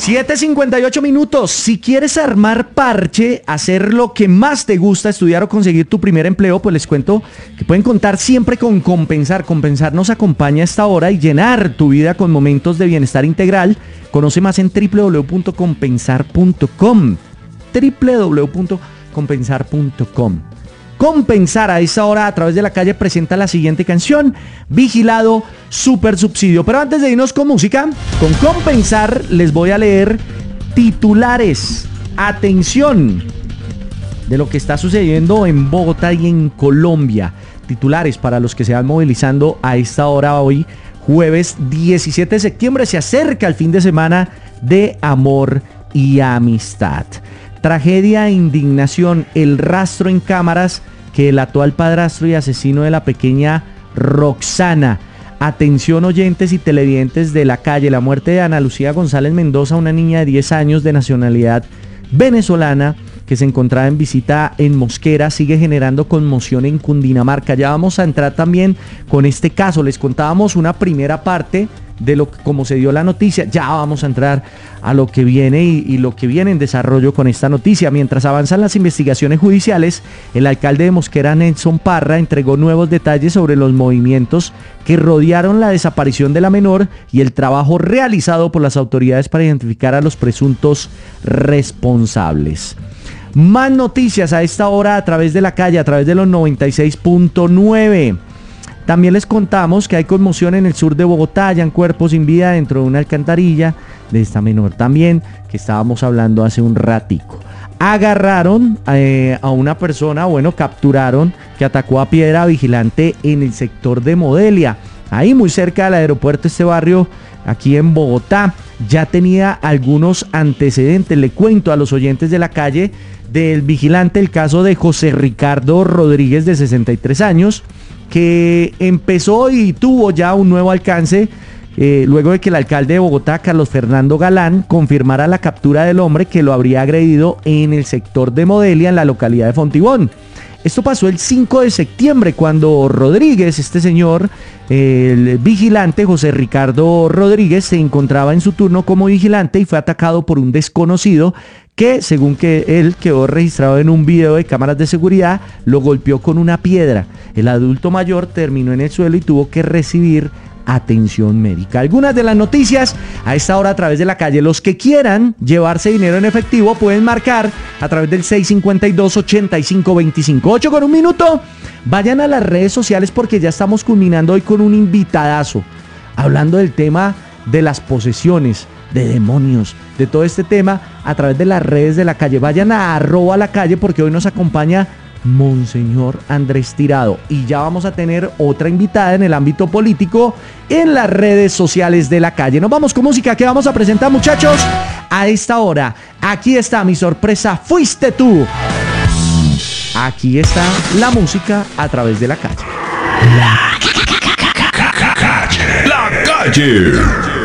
7:58. Si quieres armar parche, hacer lo que más te gusta, estudiar o conseguir tu primer empleo, pues les cuento que pueden contar siempre con Compensar. Compensar nos acompaña a esta hora y llenar tu vida con momentos de bienestar integral. Conoce más en www.compensar.com. www.compensar.com. Compensar a esa hora a través de la calle presenta la siguiente canción, Vigilado, Super Subsidio. Pero antes de irnos con música, con Compensar les voy a leer titulares. Atención de lo que está sucediendo en Bogotá y en Colombia. Titulares para los que se van movilizando a esta hora hoy, jueves 17 de septiembre. Se acerca el fin de semana de amor y amistad. Tragedia e indignación, el rastro en cámaras que el actual padrastro y asesino de la pequeña Roxana. Atención oyentes y televidentes de la calle, la muerte de Ana Lucía González Mendoza, una niña de 10 años de nacionalidad venezolana que se encontraba en visita en Mosquera, sigue generando conmoción en Cundinamarca. Ya vamos a entrar también con este caso, les contábamos una primera parte de lo que, como se dio la noticia, ya vamos a entrar a lo que viene y lo que viene en desarrollo con esta noticia. Mientras avanzan las investigaciones judiciales, el alcalde de Mosquera, Nelson Parra, entregó nuevos detalles sobre los movimientos que rodearon la desaparición de la menor y el trabajo realizado por las autoridades para identificar a los presuntos responsables. Más noticias a esta hora a través de la calle, a través de los 96.9. También les contamos que hay conmoción en el sur de Bogotá, hayan cuerpos sin vida dentro de una alcantarilla de esta menor también, que estábamos hablando hace un ratico. Agarraron a una persona, capturaron, que atacó a piedra vigilante en el sector de Modelia, ahí muy cerca del aeropuerto, este barrio aquí en Bogotá. Ya tenía algunos antecedentes, le cuento a los oyentes de la calle del vigilante el caso de José Ricardo Rodríguez, de 63 años, que empezó y tuvo ya un nuevo alcance luego de que el alcalde de Bogotá, Carlos Fernando Galán, confirmara la captura del hombre que lo habría agredido en el sector de Modelia, en la localidad de Fontibón. Esto pasó el 5 de septiembre, cuando Rodríguez, este señor, el vigilante José Ricardo Rodríguez, se encontraba en su turno como vigilante y fue atacado por un desconocido que, según que él quedó registrado en un video de cámaras de seguridad, lo golpeó con una piedra. El adulto mayor terminó en el suelo y tuvo que recibir atención médica. Algunas de las noticias a esta hora a través de la calle. Los que quieran llevarse dinero en efectivo pueden marcar a través del 652-8525. 8 con un minuto. Vayan a las redes sociales porque ya estamos culminando hoy con un invitadazo, hablando del tema de las posesiones, de demonios, de todo este tema a través de las redes de la calle. Vayan a @lacalle porque hoy nos acompaña Monseñor Andrés Tirado y ya vamos a tener otra invitada en el ámbito político en las redes sociales de la calle. Nos vamos con música que vamos a presentar, muchachos, a esta hora. Aquí está mi sorpresa, fuiste tú. Aquí está la música a través de la calle. La calle.